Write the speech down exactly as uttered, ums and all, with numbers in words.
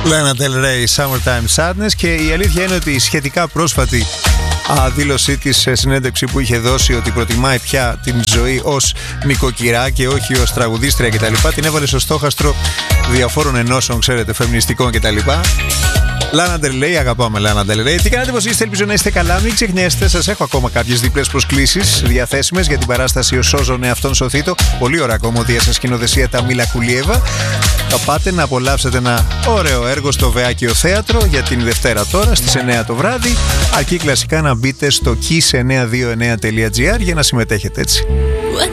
Lana Del Rey, Summertime Sadness. Και η αλήθεια είναι ότι η σχετικά πρόσφατη α, δήλωσή της σε συνέντευξη που είχε δώσει ότι προτιμάει πια την ζωή ως νοικοκυρά και όχι ως τραγουδίστρια κτλ. Την έβαλε στο στόχαστρο διαφόρων ενώσεων, ξέρετε, φεμινιστικών κτλ. Lana Del Rey, αγαπάμε Lana Del Rey. Τι κάνετε, πως είστε, ελπίζω να είστε καλά. Μην ξεχνιέστε, σας έχω ακόμα κάποιες διπλές προσκλήσεις διαθέσιμες για την παράσταση Ο Σώζον Εαυτόν Σωθήτο. Πολύ ωραία κομμωδία σε σκηνοθεσία Ταμίλα Κουλιέβα. Θα πάτε να απολαύσετε ένα ωραίο έργο στο Βεάκιο Θέατρο για την Δευτέρα τώρα στις εννιά το βράδυ. Αρκεί κλασικά να μπείτε στο kiss εννιακόσια είκοσι εννέα τελεία gr για να συμμετέχετε έτσι.